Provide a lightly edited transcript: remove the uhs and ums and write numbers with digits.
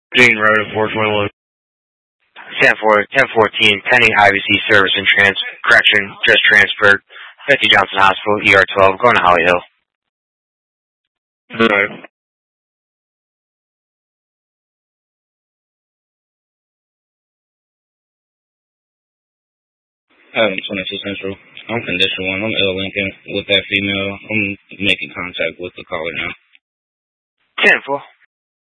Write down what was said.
Dean Road at 421. 1014, pending IVC service and correction, just transferred. Betsy Johnson Hospital, ER 12, going to Holly Hill. Right. 22 Central. I'm condition 1. I'm L. Lincoln with that female. I'm making contact with the caller now. 10-4.